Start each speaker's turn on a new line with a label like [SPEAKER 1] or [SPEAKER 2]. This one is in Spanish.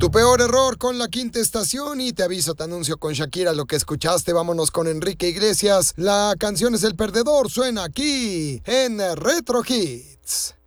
[SPEAKER 1] Tu peor error con la quinta estación y te aviso, te anuncio con Shakira lo que escuchaste. Vámonos con Enrique Iglesias. La canción es El Perdedor, suena aquí en Retro Hits.